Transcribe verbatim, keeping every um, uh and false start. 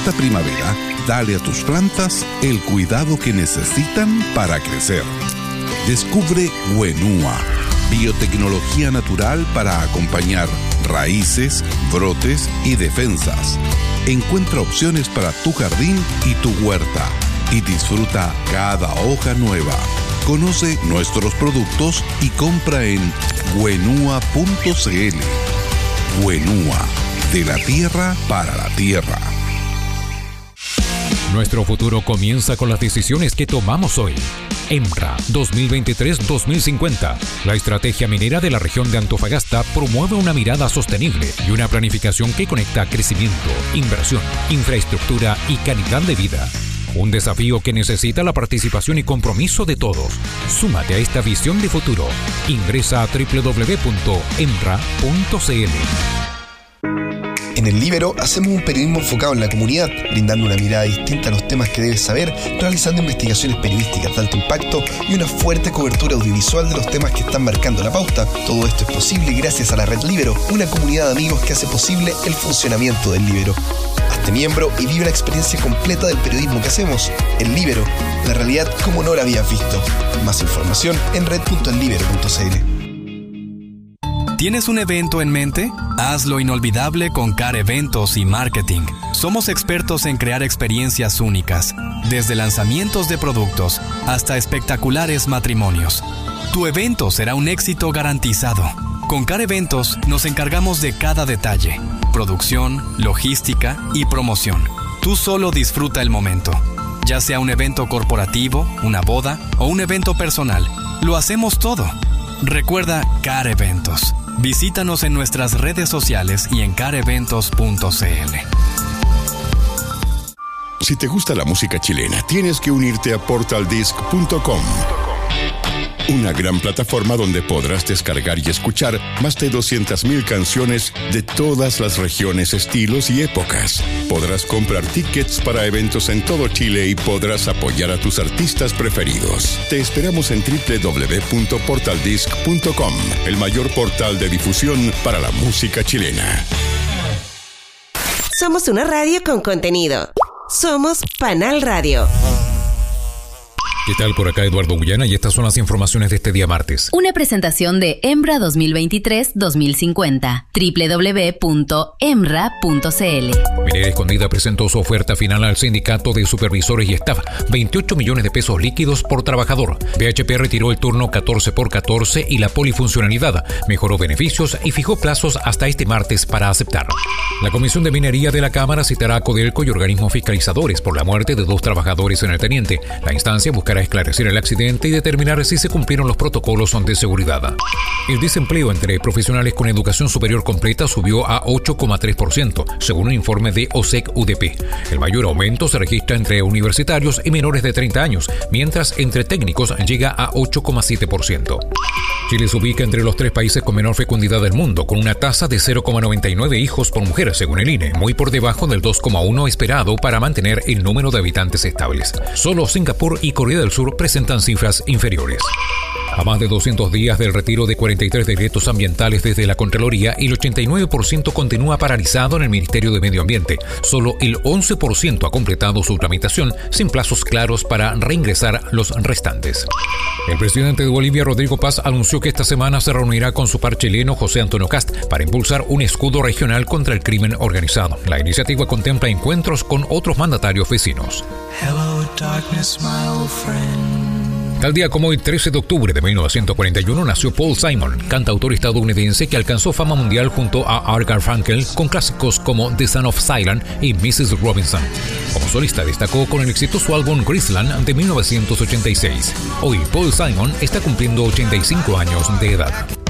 Esta primavera, dale a tus plantas el cuidado que necesitan para crecer. Descubre Wenua, biotecnología natural para acompañar raíces, brotes y defensas. Encuentra opciones para tu jardín y tu huerta y disfruta cada hoja nueva. Conoce nuestros productos y compra en wenua punto c l. Wenua, de la tierra para la tierra. Nuestro futuro comienza con las decisiones que tomamos hoy. EMRA dos mil veintitrés a dos mil cincuenta. La estrategia minera de la región de Antofagasta promueve una mirada sostenible y una planificación que conecta crecimiento, inversión, infraestructura y calidad de vida. Un desafío que necesita la participación y compromiso de todos. Súmate a esta visión de futuro. Ingresa a doble u doble u doble u punto emra punto c l. En El Líbero hacemos un periodismo enfocado en la comunidad, brindando una mirada distinta a los temas que debes saber, realizando investigaciones periodísticas de alto impacto y una fuerte cobertura audiovisual de los temas que están marcando la pauta. Todo esto es posible gracias a la Red Líbero, una comunidad de amigos que hace posible el funcionamiento del Líbero. Hazte miembro y vive la experiencia completa del periodismo que hacemos. El Líbero, la realidad como no la habías visto. Más información en red punto el líbero punto c l. ¿Tienes un evento en mente? Hazlo inolvidable con C A R Eventos y Marketing. Somos expertos en crear experiencias únicas, desde lanzamientos de productos hasta espectaculares matrimonios. Tu evento será un éxito garantizado. Con C A R Eventos nos encargamos de cada detalle: producción, logística y promoción. Tú solo disfruta el momento. Ya sea un evento corporativo, una boda o un evento personal, lo hacemos todo. Recuerda C A R Eventos. Visítanos en nuestras redes sociales y en car eventos punto c l. Si te gusta la música chilena, tienes que unirte a portal disc punto com. Una gran plataforma donde podrás descargar y escuchar más de doscientas mil canciones de todas las regiones, estilos y épocas. Podrás comprar tickets para eventos en todo Chile y podrás apoyar a tus artistas preferidos. Te esperamos en doble u doble u doble u punto portal disc punto com, el mayor portal de difusión para la música chilena. Somos una radio con contenido. Somos Panal Radio. ¿Qué tal? Por acá Eduardo Guyana y estas son las informaciones de este día martes. Una presentación de EMRA dos mil veintitrés a dos mil cincuenta. doble u doble u doble u punto emra punto c l. Minera Escondida presentó su oferta final al sindicato de supervisores y staff. veintiocho millones de pesos líquidos por trabajador. B H P retiró el turno catorce por catorce y la polifuncionalidad. Mejoró beneficios y fijó plazos hasta este martes para aceptar. La Comisión de Minería de la Cámara citará a Codelco y organismos fiscalizadores por la muerte de dos trabajadores en el Teniente. La instancia buscará esclarecer el accidente y determinar si se cumplieron los protocolos de seguridad. El desempleo entre profesionales con educación superior completa subió a ocho coma tres por ciento, según un informe de O S E C U D P. El mayor aumento se registra entre universitarios y menores de treinta años, mientras entre técnicos llega a ocho coma siete por ciento. Chile se ubica entre los tres países con menor fecundidad del mundo, con una tasa de cero coma noventa y nueve hijos por mujer, según el I N E, muy por debajo del dos coma uno esperado para mantener el número de habitantes estables. Solo Singapur y Corea del Sur presentan cifras inferiores. A más de doscientos días del retiro de cuarenta y tres decretos ambientales desde la Contraloría, el ochenta y nueve por ciento continúa paralizado en el Ministerio de Medio Ambiente. Solo el once por ciento ha completado su tramitación, sin plazos claros para reingresar los restantes. El presidente de Bolivia, Rodrigo Paz, anunció que esta semana se reunirá con su par chileno, José Antonio Kast, para impulsar un escudo regional contra el crimen organizado. La iniciativa contempla encuentros con otros mandatarios vecinos. Hello, darkness, my old friend. Tal día como hoy, trece de octubre de mil novecientos cuarenta y uno, nació Paul Simon, cantautor estadounidense que alcanzó fama mundial junto a Art Garfunkel con clásicos como The Son of Silence y missus Robinson. Como solista destacó con el exitoso álbum Graceland de mil novecientos ochenta y seis. Hoy Paul Simon está cumpliendo ochenta y cinco años de edad.